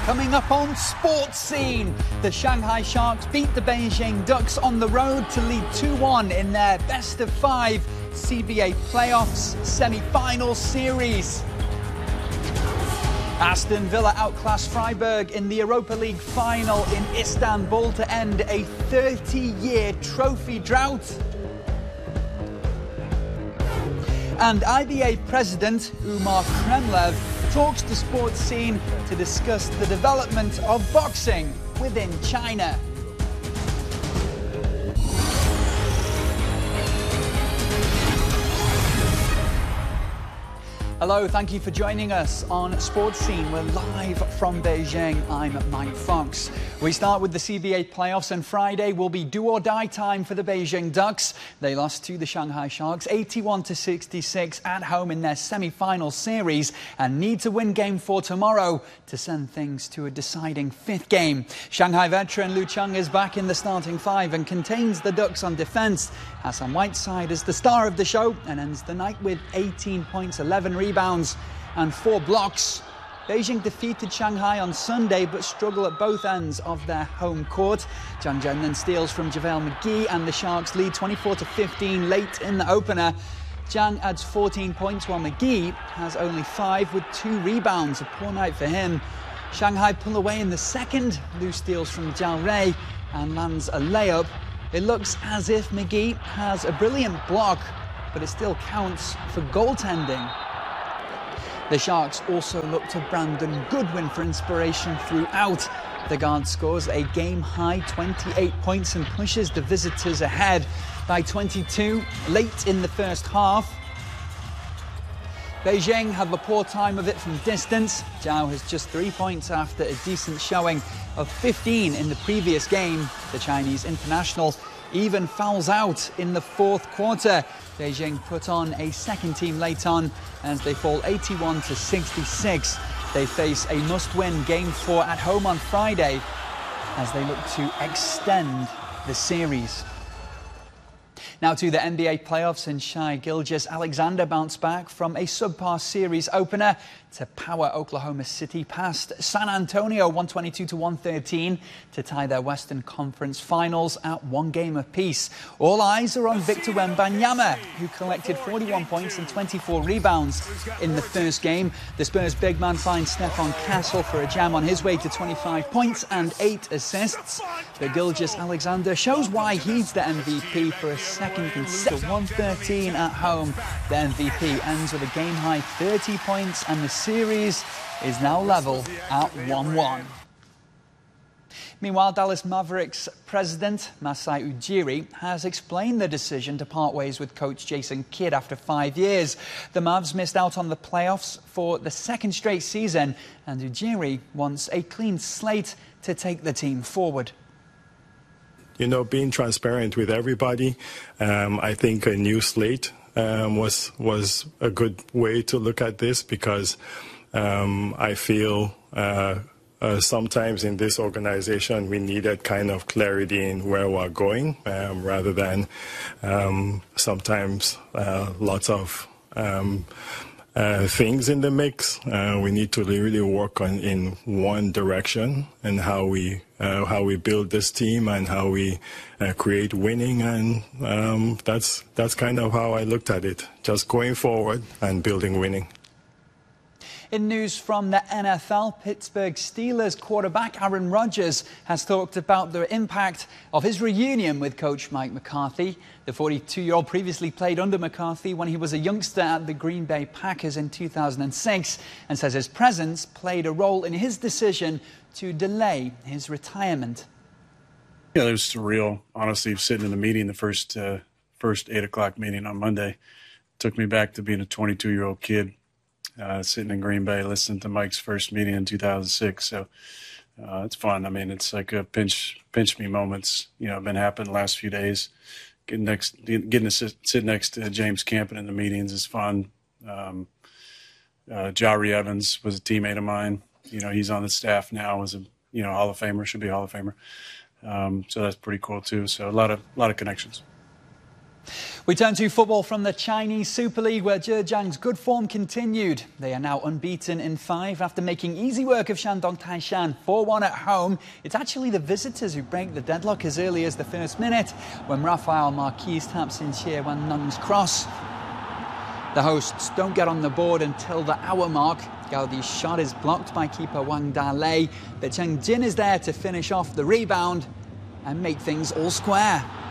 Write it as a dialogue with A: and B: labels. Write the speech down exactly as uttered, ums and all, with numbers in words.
A: Coming up on Sports Scene, the Shanghai Sharks beat the Beijing Ducks on the road to lead two one in their best of five C B A playoffs semi-final series. Aston Villa outclassed Freiburg in the Europa League final in Istanbul to end a thirty-year trophy drought. And I B A President Umar Kremlev talks to Sports Scene to discuss the development of boxing within China. Hello, thank you for joining us on Sports Scene. We're live from Beijing. I'm Mike Fox. We start with the C B A playoffs, and Friday will be do-or-die time for the Beijing Ducks. They lost to the Shanghai Sharks eighty-one to sixty-six at home in their semi-final series and need to win Game four tomorrow to send things to a deciding fifth game. Shanghai veteran Lu Cheng is back in the starting five and contains the Ducks on defence. Hassan Whiteside is the star of the show and ends the night with eighteen points, eleven rebounds and four blocks. Beijing defeated Shanghai on Sunday but struggle at both ends of their home court. Zhang Zhen then steals from JaVale McGee and the Sharks lead twenty-four to fifteen late in the opener. Zhang adds fourteen points while McGee has only five with two rebounds. A poor night for him. Shanghai pull away in the second. Lu steals from Zhao Rei and lands a layup. It looks as if McGee has a brilliant block, but it still counts for goaltending. The Sharks also look to Brandon Goodwin for inspiration throughout. The guard scores a game-high twenty-eight points and pushes the visitors ahead by twenty-two late in the first half. Beijing have a poor time of it from distance. Zhao has just three points after a decent showing of fifteen in the previous game. The Chinese international even fouls out in the fourth quarter. Beijing put on a second team late on as they fall eighty-one to sixty-six. They face a must-win Game four at home on Friday as they look to extend the series. Now to the N B A playoffs, and Shai Gilgeous-Alexander bounced back from a subpar series opener to power Oklahoma City past San Antonio one twenty-two to one thirteen to tie their Western Conference Finals at one game apiece. All eyes are on Victor Wembanyama, who collected forty-one points and twenty-four rebounds in the first game. The Spurs big man finds Stephon Castle for a jam on his way to twenty-five points and eight assists. But Gilgeous-Alexander shows why he's the M V P for a second consecutive one thirteen at home. The M V P ends with a game-high thirty points, and the series is now level at one one. Meanwhile, Dallas Mavericks president Masai Ujiri has explained the decision to part ways with coach Jason Kidd after five years. The Mavs missed out on the playoffs for the second straight season, and Ujiri wants a clean slate to take the team forward.
B: You know, being transparent with everybody, um, I think a new slate um, was was a good way to look at this, because um, I feel uh, uh, sometimes in this organization we needed kind of clarity in where we're going, um, rather than um, sometimes uh, lots of um, Uh, things in the mix. Uh, we need to really work on in one direction, and how we uh, how we build this team and how we uh, create winning, and um, that's that's kind of how I looked at it. Just going forward and building winning.
A: In news from the N F L, Pittsburgh Steelers quarterback Aaron Rodgers has talked about the impact of his reunion with coach Mike McCarthy. The forty-two-year-old previously played under McCarthy when he was a youngster at the Green Bay Packers in two thousand six, and says his presence played a role in his decision to delay his retirement.
C: Yeah, it was surreal, honestly, sitting in the meeting, the first, uh, first eight o'clock meeting on Monday. Took me back to being a twenty-two-year-old kid. Uh, sitting in Green Bay, listening to Mike's first meeting in two thousand six. So uh, it's fun. I mean, it's like a pinch, pinch me moments. You know, been happening the last few days. Getting next, getting to sit, sit next to James Campen in the meetings is fun. Um, uh, Jari Evans was a teammate of mine. You know, he's on the staff now. Was a you know Hall of Famer, should be a Hall of Famer. Um, so that's pretty cool too. So a lot of, a lot of connections.
A: We turn to football from the Chinese Super League, where Zhejiang's good form continued. They are now unbeaten in five after making easy work of Shandong Taishan four one at home. It's actually the visitors who break the deadlock as early as the first minute when Rafael Marquis taps in Xie Wanneng's cross. The hosts don't get on the board until the hour mark. Gaudi's shot is blocked by keeper Wang Dalei, but Cheng Jin is there to finish off the rebound and make things all square.